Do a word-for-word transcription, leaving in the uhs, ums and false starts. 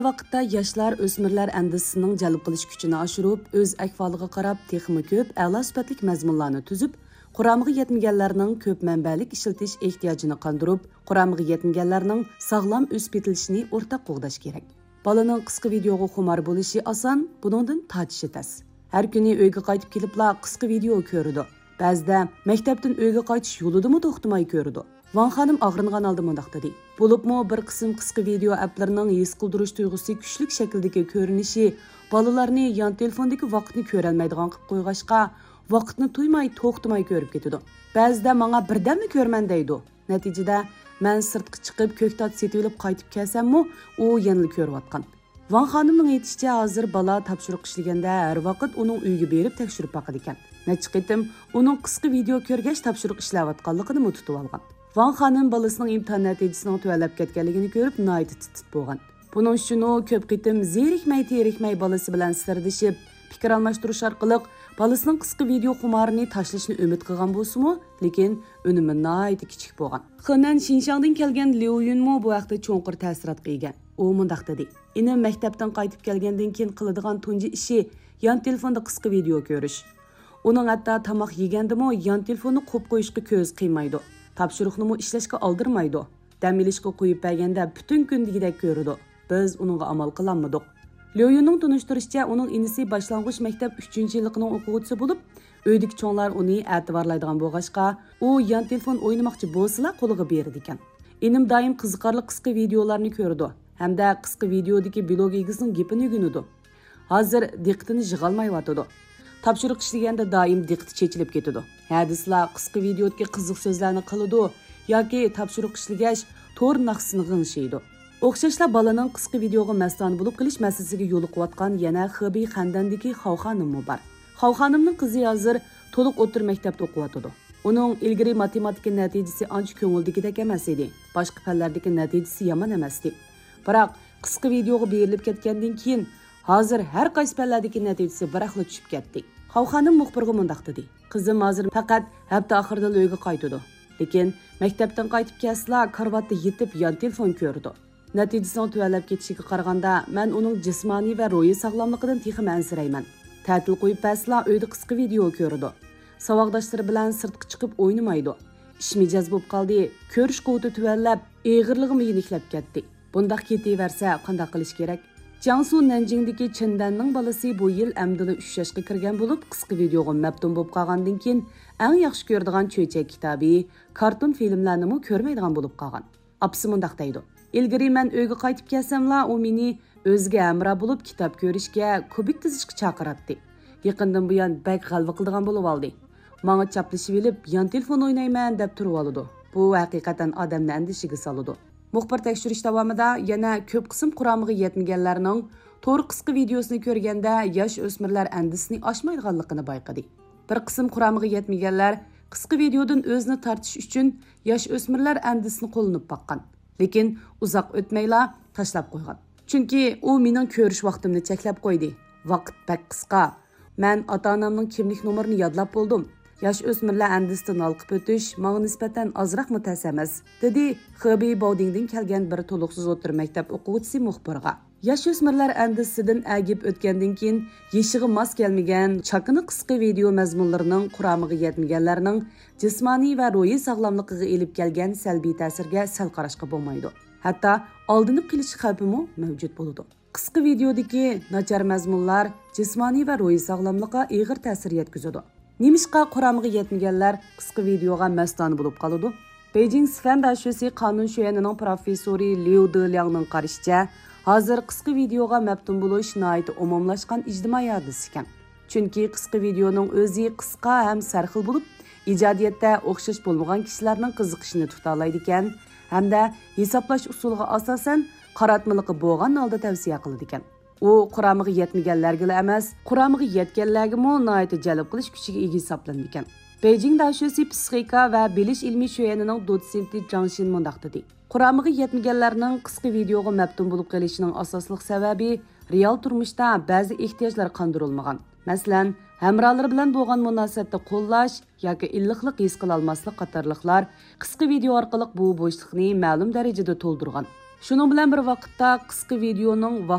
Vaqtda yoshlar o'smirlar andisining jalb qilish kuchini oshirib, o'z ahvoliga qarab texmi ko'p a'lo sifatli mazmunlarni tuzib, quramiga yetmaganlarning ko'p manbalik ishlatish ehtiyojini qondirib, quramiga yetmaganlarning sog'lom o'sib yetilishini o'rtaq qo'g'dash kerak. Bolaning qisqa videoga xumor bo'lishi oson, buningdan tortishi tas. Har kuni uyga qaytib kelibla qisqa video ko'rdi. Ba'zida maktabdan uyga qaytish yo'lidami to'xtamay ko'rdi. Van xanım ağrınğan aldı mındaq dedi. Bulubmu bir qism qisqa video applarının his qildirish tuyg'usi kuchlik shakldagi ko'rinishi bolalarni yon telefondagi vaqtni ko'rolmaydigan qilib qo'yg'ashqa, vaqtni tuymay to'xtamay ko'rib ketadi. Ba'zida menga birdamni ko'rman deydi. Natijada men sirtqa chiqib ko'ktat setib olib qaytib kelsammi, u yana ko'rayotgan. Van xanımning aytishicha, hozir bola topshiriq ishlaganda har vaqt uning uyiga berib tekshirib baqadi ekan. Necha qitim uning qisqa video ko'rgach topshiriq ishlayotganligini tutib olgan. Van xanım balasının imtihan natijasini tuvalab ketganligini ko'rib nayt tit bo'lgan. Buning uchun u ko'p qitim zerikmay terikmay balasi bilan sirdishib, fikr almashtirish orqali balasining qisqa video xumorini tashlashni umid qilgan bo'lsa-mu, lekin unumi nayt kichik bo'lgan. Xanan Xinjiangdan kelgan Liu Yunmo bu vaqtda cho'nqir ta'sirot qilgan. U mundaq dedi: "Inim maktabdan qaytib kelgandan keyin qiladigan tunji ishi yon telefonda qisqa video ko'rish. Uning hatto tomoq yegandimi yon telefonni qo'yib qo'yishga ko'z qiymaydi. Tapşırıqnımı işləşkə aldırmaydı. Dəm ilişkə qoyub bəgəndə bütün gün degidək görüdü. Biz onunla amal qılanmadıq." Liuyunun tunuşturuşca onun inisi başlanğıç məktəb üçüncü yılının oxuğucusu bulub, öydəki çoğlar onu ətibarlaydıgan boğaşqa, o yan telefon oynamaqçı bolsıla qoluğa berdi ekan. İnim daim qiziqarlı qısqa videolarını gördü. Həm də qısqa videodakı blog egisinin gepini ögünüdü. Hazır diqqətini yığalmayıvatıdı. Tapşırıq işləyəndə daim diqqəti çəkilib ketidi. Hədislər qısqa videodakı qiziq sözlərni qılıdı yoki tapşırıq işləgəş tor naqsını g'ingshaydi. O'xshashla balaning qisqa videoga mastan bo'lib qilish masalasiga yo'l qo'yotgan yana Xibey Xandandagi Xav xonim bor. Xav xonimning qizi hozir to'liq o'tir maktabda o'qiyotdi. Uning ilgari matematika natijasi ancha ko'ngildagidek emas edi. Boshqa fanlardagi natijasi yomon emas edi. Biroq qisqa videoga berilib ketgandan keyin hozir har qaysi fanlardagi natijasi biraqli tushib ketdi. Xav xonim muxbirga mundaq dedi: "Qizim hozir faqat hafta oxirida uyga qaytadi. Lekin maktabdan qaytib kelsa, karvatda yetib yon telefon ko'rdi. Natijasini tuvalab ketishiga qaraganda, men uning jismoniy va ruhiy sog'lomligidan texim ansirayman. Ta'til qo'yib pasla uyda qisqa video ko'rdi. Savoqdoshlari bilan sirtqa chiqib o'ynamaydi. Ish mijoz bo'lib qoldi. Ko'rish quvvati tuvallab, eg'irlig'imi yeniklab ketdi. Bundaq ketaversa, qanday qilish kerak?" Jiangsu Nanjingdagi Chindanning balasi bu yil amdili uch yoshga kirgan bo'lib, qisqa videoga mabtun bo'lib qolgandan keyin eng yaxshi ko'radigan cho'chak kitobi, kartun filmlarni mu ko'rmaydigan bo'lib qolgan. Apsi mundaq deydi: "Ilgari men uyga qaytib kelsam-la, u meni o'ziga amra bo'lib kitob ko'rishga, kubik tizishga chaqiratdi. Yaqindan buyon bak g'alva qildigan bo'lib oldi. Menga chaplashib olib, yon telefon o'ynayman deb turib oladi. Bu haqiqatan odamni andishiga soladi." Muxbir tekshirish davomida yana ko'p qism quramiga yetmaganlarning to'g'ri qisqa videosini ko'rganda yosh o'smirlar andisini oshmaydiganligini bayqadi. Bir qism quramiga yetmaganlar qisqa videodan o'zini tortish uchun yosh o'smirlar andisini qo'llanib baqqan. Lekin uzoq o'tmayla tashlab qo'ygan. Chunki u mening ko'rish vaqtimni cheklab qo'ydi. Vaqt bak qisqa. Men ota-onamning kimlik nomerini yodlab bo'ldim. Yosh o'smirlar andisdan olqib o'tish menga nisbatan ozroq mutas emas, dedi Xibey Baodingdan kelgan bir to'liqsiz o'tir maktab o'quvchisi muxbirga. Yosh o'smirlar andisidan agib o'tgandan keyin yeshiga mos kelmagan chaqini qisqa video mazmunlarining quramiga yetmaganlarning jismoniy va ruhiy sog'lomligiga elib kelgan salbiy ta'sirga sal qarashga bo'lmaydi. Hatto oldinib kelish xavfimi mavjud bo'ladi. Qisqa videodagi nachar mazmunlar jismoniy va ruhiy sog'lomlikka og'ir ta'sir yetkazadi. Nimishqa quramiga yetmaganlar qisqa videoga mastan bo'lib qoladi. Beijing Sifan dashasi qonun shuanining professori Liu Deliangning qarashicha, hozir qisqa videoga mabtun bo'lish nihoyat umumlashgan ijtimoiy hodisa ekan. Chunki qisqa videoning o'zi qisqa ham sarxil bo'lib, ijodiyatda o'xshash bo'lmagan kishilarning qiziqishini tuta oladi ekan, hamda hisoblash usuliga asosan qaratmaliqi bo'lgan holda tavsiya qiladi ekan. U quramiga yetmaganlarga emas, quramiga yetganlarga mo nihoyat jalb qilish kuchiga ega hisoblanadi ekan. Beijing dashasi psixika va bilish ilmiy shuanining dotsenti Zhang Xin mundaq dedi: "Quramiga yetmaganlarning qisqa videoga mabtun bo'lib qolishining asosli sababi real turmushda ba'zi ehtiyojlar qondirilmagan. Masalan, hamrohlar bilan bo'lgan munosabatda qo'llash yoki illiqlik his qila olmaslik qatorliqlar qisqa video orqali bu bo'shliqni ma'lum darajada to'ldirgan. Şunun bilan bir vaqtda qisqa videoning